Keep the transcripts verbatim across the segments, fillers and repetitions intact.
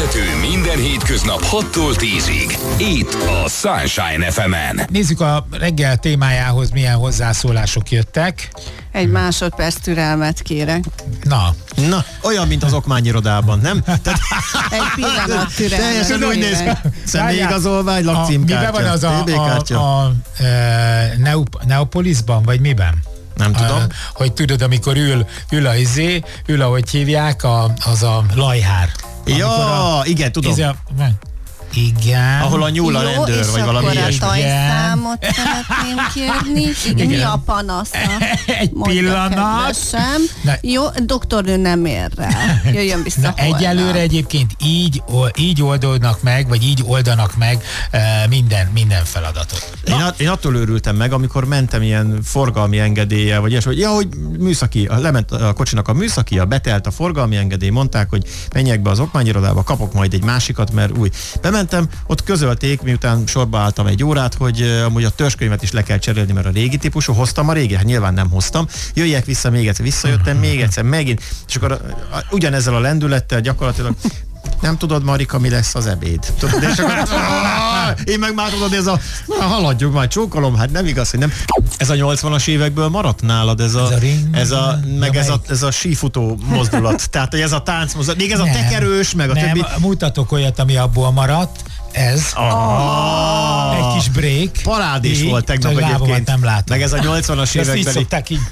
elérhető minden hétköznap hattól tízig. Itt a Sunshine ef emen. Nézzük a reggel témájához milyen hozzászólások jöttek. Egy másodperc türelmet kérek. Na. Na, olyan, mint az okmányirodában, nem? Tehát, Egy pillanat türelmet. teljesen úgy néz ki. Személyigazolvány, lakcímkártya, miben van az a, té bé kártya? a, a, a Neop- Neapolisban, vagy miben? Nem tudom. A, hogy tudod, amikor ül, ül a izé, ül, ahogy hívják, a, az a lajhár. Ja, a, igen, tudom. izé a, igen. Ahol a nyúl a rendőr, vagy valami Jó, és ilyesmi. akkor a tajszámot szeretném kérni. Igen. Mi a panasza? Egy Mondja, pillanat. kedvesem. Na. Jó, doktornő nem ér rá. Jöjjön vissza Na, holnap. egyelőre egyébként így, így oldódnak meg, vagy így oldanak meg e, minden, minden feladatot. Én, at, én attól őrültem meg, amikor mentem ilyen forgalmi engedéllyel, vagy ilyesmi, hogy ja, hogy műszaki, lement a kocsinak a műszaki, a betelt a forgalmi engedély, mondták, hogy menjek be az okmányirodába, kapok majd egy másikat, mert új. Bementem, ott közölték, miután sorba álltam egy órát, hogy uh, amúgy a törzskönyvet is le kell cserélni, mert a régi típusú, hoztam a régi, hát nyilván nem hoztam. Jöjjek vissza még egyszer, visszajöttem még egyszer, megint, és akkor uh, ugyanezzel a lendülettel gyakorlatilag nem tudod, Marika, mi lesz az ebéd. Tudod, és akkor, én meg már tudod, ez a haladjuk, majd csókolom, hát nem igaz, hogy nem. Ez a nyolcvanas évekből maradt nálad, ez a, ez a, ring, ez a meg ja, ez, a, ez a sífutó mozdulat, tehát ez a tánc mozdulat, még ez a nem, tekerős, meg a nem, többi. mutatok olyat, ami abból maradt, ez. Oh. Egy kis break. Parád is így, volt tegnap egyébként. Nem látom. Meg ez a nyolcvanas ezt így évekbeli. szokták így.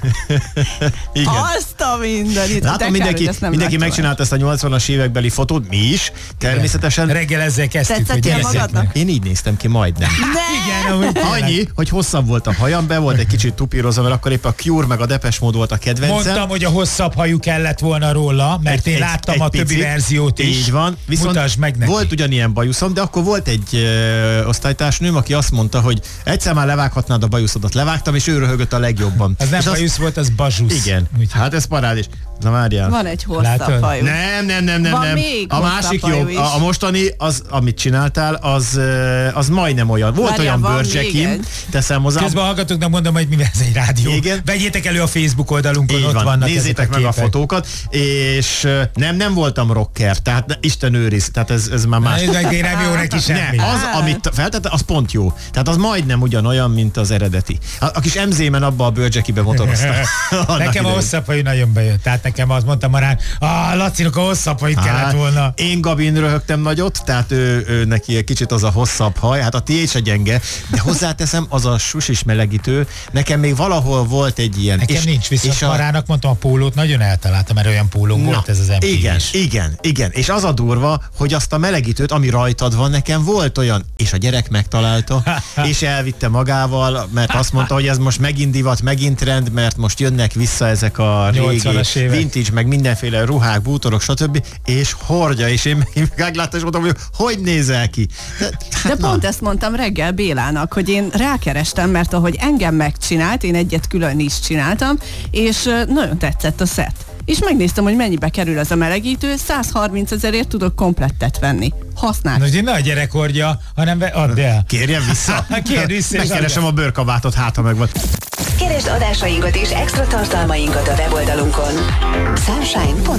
Igen. Azt a mindenit. Látom, mindenki, mindenki megcsinálta ezt a nyolcvanas évekbeli fotót, mi is, természetesen. Reggel ezzel kezdtük. Tetszettél hogy magadnak? Én így néztem ki majdnem. Igen, ahogy Annyi, hogy hosszabb volt a hajam, be volt egy kicsit tupírozva, mert akkor épp a Cure meg a Depeche Mode volt a kedvencem. mondtam, hogy a hosszabb hajú kellett volna róla, mert Egy- én egy- láttam egy a többi picit. verziót is. Így van. Viszont mutasd meg neki. volt ugyanilyen bajuszom, de akkor volt egy ö, osztálytársnőm, aki azt mondta, hogy egyszer már levághatnád a bajuszodat. Levágtam, és ő röhögött a legjobban. Az nem És bajusz volt, az bazsusz. Igen. Úgyhogy- Hát ez parádés. Na várjál. Van egy Látod? hosszabb hajú. Nem, nem, nem, nem, Van nem. még A hosszabb másik hajú jobb. is. A, a mostani, az, amit csináltál, az, ö, az majdnem olyan. Volt Várjál, olyan van bőrcsekim, még egy. teszem hozzá. Közben a hallgatóknak mondom, hogy mivel ez egy rádió. Igen. Vegyétek elő a Facebook oldalunkon, Így ott van, vannak nézzétek ezek a meg a képek. fotókat, és ö, nem, nem voltam rocker, tehát ne, Isten őriz, tehát ez, ez már más. Ez meg nem jó neki semmi. Nem, az, amit feltette, az pont jó. Tehát az majdnem ugyanolyan, mint az eredeti. A, a kis em zé-men abba a bőrcsekibe motorozta. Nekem a hosszabb hajú nagyon bejött. Tehát nekem azt mondtam marán, ah, Lacinak a hosszabb hajút kellett volna. Én Gabin röhögtem nagyot, tehát ő, ő neki egy kicsit az a hosszabb haj, hát a tiéd se gyenge, de hozzáteszem, az a susis melegítő, nekem még valahol volt egy ilyen. Nekem és, nincs, viszont és a, marának mondtam, a pólót nagyon eltaláltam, mert olyan póló Na, volt ez az em pé igen, is. igen, igen. És az a durva, hogy azt a melegítőt, ami rajtad van, nekem volt olyan, és a gyerek megtalálta, és elvitte magával, mert azt mondta, hogy ez most megint divat, megint trend, mert most jönnek vissza ezek a régi nyolcvanas évek. vintage, meg mindenféle ruhák, bútorok, stb. És hordja, és én megláttam, és mondtam, hogy hogy nézel ki. De, De pont ezt mondtam reggel Bélának, hogy én rákerestem, mert ahogy engem megcsinált, én egyet külön is csináltam, és ö, nagyon tetszett a szett. És megnéztem, hogy mennyibe kerül ez a melegítő, száz harminc ezerért tudok komplettet venni. Használt. Most én ne a gyerek hordja, hanem be, add el. kérjen vissza. Kérj vissza, és Megkeresem a bőrkabátot, hát ha megvan. Keresd adásainkat és extra tartalmainkat a weboldalunkon sunshine pont